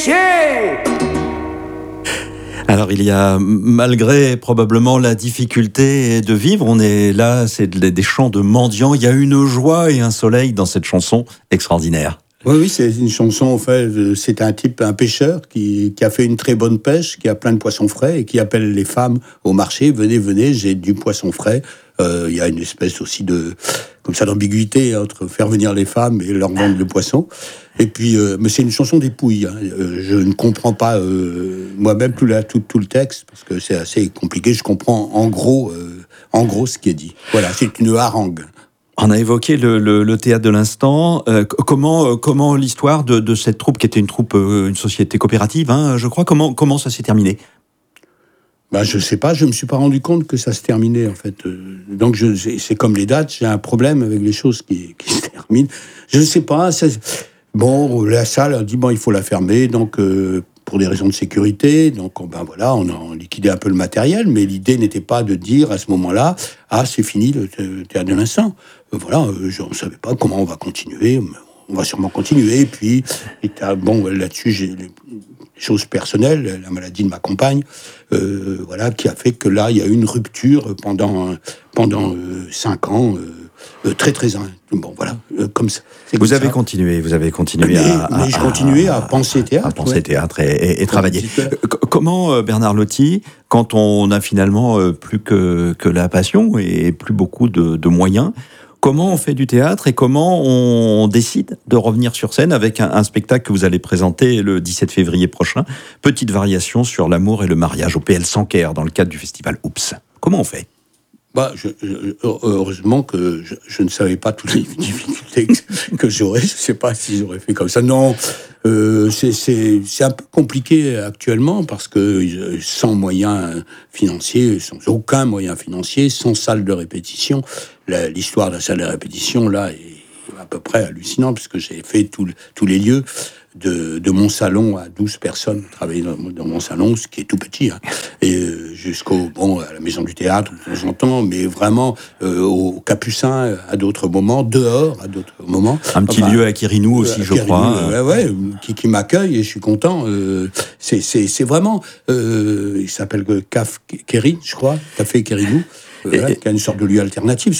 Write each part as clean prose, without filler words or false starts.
métier. Alors il y a, malgré probablement la difficulté de vivre, on est là, c'est des chants de mendiants, il y a une joie et un soleil dans cette chanson extraordinaire. Oui, c'est une chanson, en fait, c'est un pêcheur qui a fait une très bonne pêche, qui a plein de poissons frais et qui appelle les femmes au marché, venez, j'ai du poisson frais. Il y a une espèce aussi d'ambiguïté entre faire venir les femmes et leur vendre le poisson. Et puis, mais c'est une chanson dépouille. Je ne comprends pas moi-même tout le texte parce que c'est assez compliqué. Je comprends en gros ce qui est dit. Voilà, c'est une harangue. On a évoqué le théâtre de l'instant. Comment l'histoire de cette troupe, qui était une société coopérative, je crois, comment ça s'est terminé ? Je sais pas, je me suis pas rendu compte que ça se terminait, en fait. Donc, c'est comme les dates, j'ai un problème avec les choses qui se terminent. Je sais pas, la salle a dit, il faut la fermer, donc, pour des raisons de sécurité. Donc, on a liquidé un peu le matériel, mais l'idée n'était pas de dire à ce moment-là, c'est fini le théâtre de l'instant. Je ne savais pas comment on va continuer. On va sûrement continuer. Et puis, là-dessus, j'ai les choses personnelles, la maladie de ma compagne, qui a fait que là, il y a eu une rupture pendant 5 ans, très très comme ça. Vous avez continué mais je continuais à penser théâtre. À penser théâtre et travailler. Comment, Bernard Lotti, quand on a finalement plus que la passion et plus beaucoup de moyens, comment on fait du théâtre et comment on décide de revenir sur scène avec un spectacle que vous allez présenter le 17 février prochain, Petite variation sur l'amour et le mariage au PL Sanquer dans le cadre du festival Oups. Comment on fait ? Heureusement que je ne savais pas toutes les difficultés que j'aurais. Je ne sais pas si j'aurais fait comme ça. Non, c'est un peu compliqué actuellement parce que sans moyens financiers, sans aucun moyen financier, sans salle de répétition, l'histoire de la salle de répétition là est à peu près hallucinante puisque j'ai fait tous les lieux. De mon salon à 12 personnes travailler dans mon salon, ce qui est tout petit, et à la maison du théâtre de temps en temps, mais vraiment au Capucin à d'autres moments, dehors à d'autres moments. Un petit lieu à Quirinou aussi, je crois. Qui m'accueille et je suis content. C'est vraiment, il s'appelle Caf Kérin, je crois, Café Quirinou. Qui a une sorte de lieu alternatif.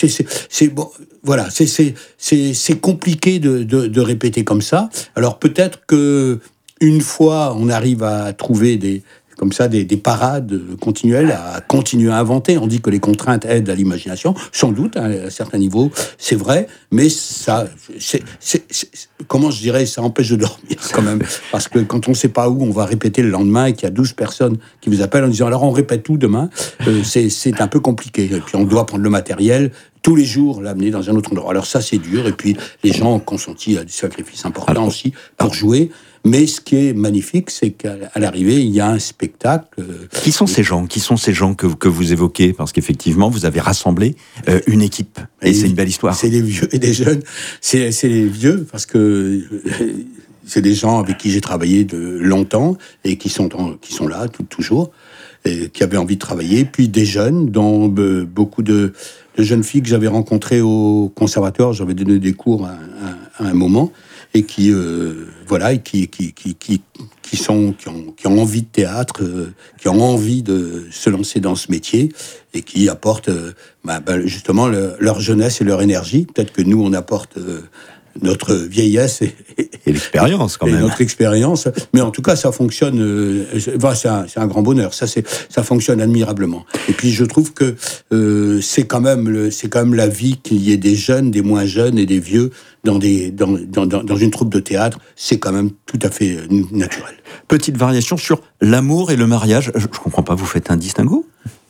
C'est compliqué de répéter comme ça. Alors peut-être que une fois on arrive à trouver des parades continuelles, à continuer à inventer. On dit que les contraintes aident à l'imagination, sans doute, à un certain niveau, c'est vrai, mais ça, comment je dirais, ça empêche de dormir quand même. Parce que quand on ne sait pas où on va répéter le lendemain et qu'il y a 12 personnes qui vous appellent en disant « alors on répète où demain ?» c'est un peu compliqué. Et puis on doit prendre le matériel, tous les jours, l'amener dans un autre endroit. Alors ça, c'est dur. Et puis les gens ont consenti à des sacrifices importants aussi pour jouer. Mais ce qui est magnifique, c'est qu'à l'arrivée, il y a un spectacle. Qui sont ces gens que vous évoquez ? Parce qu'effectivement, vous avez rassemblé une équipe. Et c'est une belle histoire. C'est des vieux et des jeunes. C'est les vieux, parce que c'est des gens avec qui j'ai travaillé de longtemps et qui sont là, toujours, et qui avaient envie de travailler. Puis des jeunes, dont beaucoup de jeunes filles que j'avais rencontrées au conservatoire. J'avais donné des cours à un moment. Et qui ont envie de théâtre, qui ont envie de se lancer dans ce métier et qui apportent justement leur jeunesse et leur énergie. Peut-être que nous, on apporte notre vieillesse et l'expérience quand même. Notre expérience, mais en tout cas, ça fonctionne. C'est un grand bonheur. Ça fonctionne admirablement. Et puis, je trouve que c'est quand même la vie qu'il y ait des jeunes, des moins jeunes et des vieux dans une troupe de théâtre. C'est quand même tout à fait naturel. Petite variation sur l'amour et le mariage. Je comprends pas. Vous faites un distinguo ?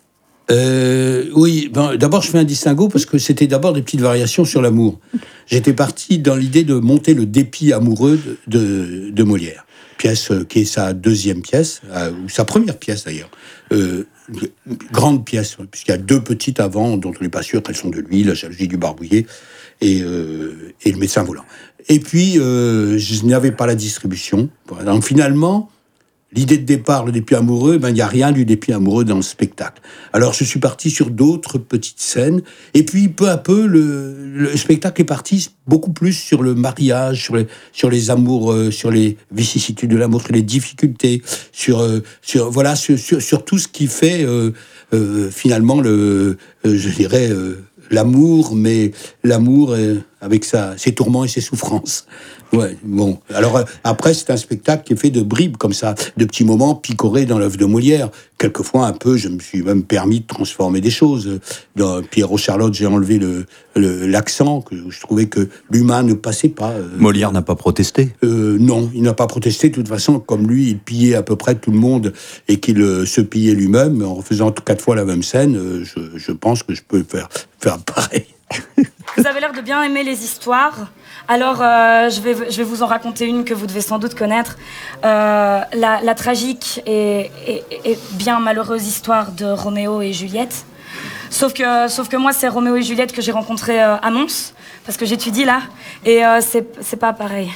Oui, d'abord je fais un distinguo parce que c'était d'abord des petites variations sur l'amour. J'étais parti dans l'idée de monter le dépit amoureux de Molière, pièce qui est sa deuxième pièce, ou sa première pièce d'ailleurs, grande pièce, puisqu'il y a 2 petites avant dont on n'est pas sûr qu'elles sont de lui, La jalousie du Barbouillé et Le médecin volant. Et puis je n'avais pas la distribution, donc finalement l'idée de départ, le dépit amoureux, il n'y a rien du dépit amoureux dans le spectacle. Alors je suis parti sur d'autres petites scènes, et puis peu à peu, le spectacle est parti beaucoup plus sur le mariage, sur les amours, sur les vicissitudes de l'amour, sur les difficultés, sur tout ce qui fait finalement je dirais l'amour, mais l'amour avec ses tourments et ses souffrances. Ouais, bon. Alors après, c'est un spectacle qui est fait de bribes comme ça, de petits moments picorés dans l'œuvre de Molière. Quelquefois, un peu, je me suis même permis de transformer des choses. Dans Pierrot Charlotte, j'ai enlevé l'accent, que je trouvais que l'humain ne passait pas. Molière n'a pas protesté. Non, il n'a pas protesté. De toute façon, comme lui, il pillait à peu près tout le monde et qu'il se pillait lui-même, en faisant 4 fois la même scène, je pense que je peux faire pareil. Vous avez l'air de bien aimer les histoires. Alors, je vais vous en raconter une que vous devez sans doute connaître. La tragique et bien malheureuse histoire de Roméo et Juliette. Sauf que moi, c'est Roméo et Juliette que j'ai rencontré à Mons, parce que j'étudie là, et c'est pas pareil.